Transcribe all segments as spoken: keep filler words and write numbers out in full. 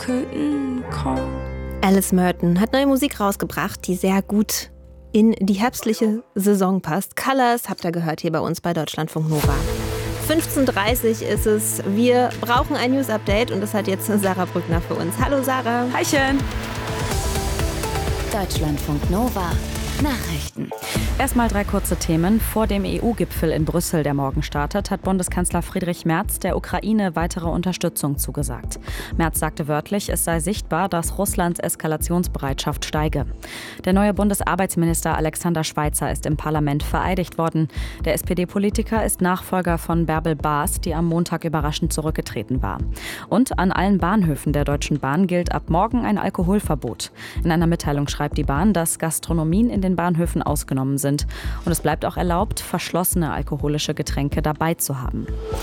curtain call. Alice Merton hat neue Musik rausgebracht, die sehr gut in die herbstliche Saison passt. Colors habt ihr gehört hier bei uns bei Deutschlandfunk Nova. fünfzehn Uhr dreißig ist es. Wir brauchen ein News-Update und das hat jetzt Sarah Brückner für uns. Hallo Sarah. Hallchen. Deutschlandfunk Nova. Nachrichten. Erstmal drei kurze Themen. Vor dem E U-Gipfel in Brüssel, der morgen startet, hat Bundeskanzler Friedrich Merz der Ukraine weitere Unterstützung zugesagt. Merz sagte wörtlich, es sei sichtbar, dass Russlands Eskalationsbereitschaft steige. Der neue Bundesarbeitsminister Alexander Schweitzer ist im Parlament vereidigt worden. Der S P D-Politiker ist Nachfolger von Bärbel Baas, die am Montag überraschend zurückgetreten war. Und an allen Bahnhöfen der Deutschen Bahn gilt ab morgen ein Alkoholverbot. In einer Mitteilung schreibt die Bahn, dass Gastronomien in den Bahnhöfen ausgenommen sind. Und es bleibt auch erlaubt, verschlossene alkoholische Getränke dabei zu haben.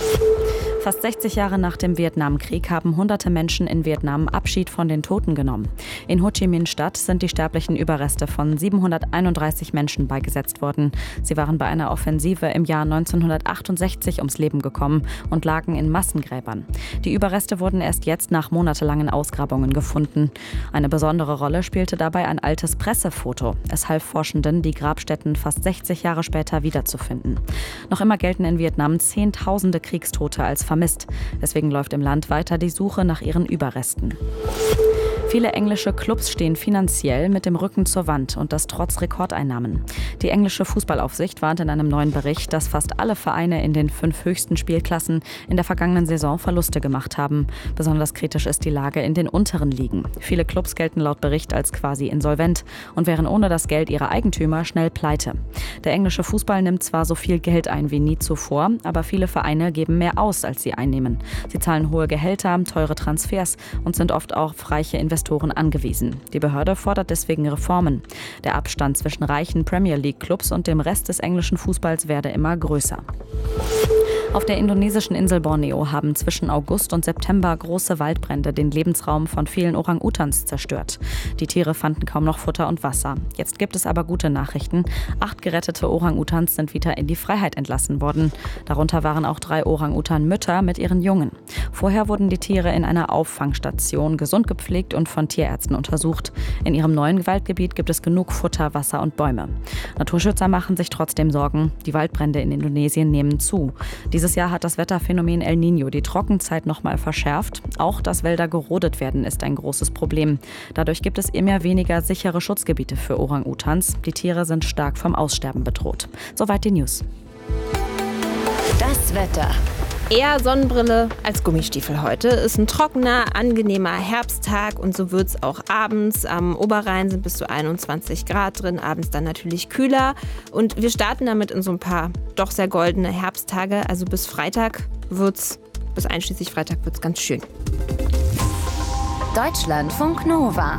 Fast sechzig Jahre nach dem Vietnamkrieg haben hunderte Menschen in Vietnam Abschied von den Toten genommen. In Ho Chi Minh-Stadt sind die sterblichen Überreste von siebenhunderteinunddreißig Menschen beigesetzt worden. Sie waren bei einer Offensive im Jahr neunzehnhundertachtundsechzig ums Leben gekommen und lagen in Massengräbern. Die Überreste wurden erst jetzt nach monatelangen Ausgrabungen gefunden. Eine besondere Rolle spielte dabei ein altes Pressefoto. Es half Forschenden, die Grabstätten fast sechzig Jahre später wiederzufinden. Noch immer gelten in Vietnam Zehntausende Kriegstote als vermisst. Deswegen läuft im Land weiter die Suche nach ihren Überresten. Viele englische Clubs stehen finanziell mit dem Rücken zur Wand und das trotz Rekordeinnahmen. Die englische Fußballaufsicht warnt in einem neuen Bericht, dass fast alle Vereine in den fünf höchsten Spielklassen in der vergangenen Saison Verluste gemacht haben. Besonders kritisch ist die Lage in den unteren Ligen. Viele Clubs gelten laut Bericht als quasi insolvent und wären ohne das Geld ihrer Eigentümer schnell pleite. Der englische Fußball nimmt zwar so viel Geld ein wie nie zuvor, aber viele Vereine geben mehr aus, als sie einnehmen. Sie zahlen hohe Gehälter, teure Transfers und sind oft auch auf reiche Investoren angewiesen. Die Behörde fordert deswegen Reformen. Der Abstand zwischen reichen Premier League Clubs und dem Rest des englischen Fußballs werde immer größer. Auf der indonesischen Insel Borneo haben zwischen August und September große Waldbrände den Lebensraum von vielen Orang-Utans zerstört. Die Tiere fanden kaum noch Futter und Wasser. Jetzt gibt es aber gute Nachrichten. Acht gerettete Orang-Utans sind wieder in die Freiheit entlassen worden. Darunter waren auch drei Orang-Utan-Mütter mit ihren Jungen. Vorher wurden die Tiere in einer Auffangstation gesund gepflegt und von Tierärzten untersucht. In ihrem neuen Waldgebiet gibt es genug Futter, Wasser und Bäume. Naturschützer machen sich trotzdem Sorgen. Die Waldbrände in Indonesien nehmen zu. Dieses Jahr hat das Wetterphänomen El Niño die Trockenzeit noch mal verschärft. Auch dass Wälder gerodet werden, ist ein großes Problem. Dadurch gibt es immer weniger sichere Schutzgebiete für Orang-Utans. Die Tiere sind stark vom Aussterben bedroht. Soweit die News. Das Wetter. Eher Sonnenbrille als Gummistiefel heute. Ist ein trockener, angenehmer Herbsttag und so wird es auch abends. Am Oberrhein sind bis zu einundzwanzig Grad drin, abends dann natürlich kühler. Und wir starten damit in so ein paar doch sehr goldene Herbsttage. Also bis Freitag wird's, bis einschließlich Freitag wird's ganz schön. Deutschlandfunk Nova.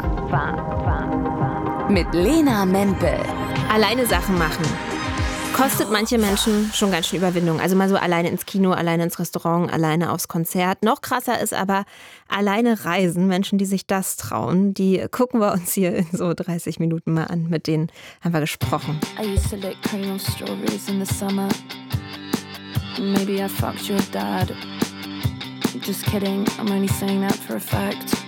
Mit Lena Mempel. Alleine Sachen machen kostet manche Menschen schon ganz schön Überwindung. Also mal so alleine ins Kino, alleine ins Restaurant, alleine aufs Konzert. Noch krasser ist aber alleine reisen. Menschen, die sich das trauen, die gucken wir uns hier in so dreißig Minuten mal an. Mit denen haben wir gesprochen. I used to lick cream of strawberries in the summer. Maybe I fucked your dad. Just kidding, I'm only saying that for a fact.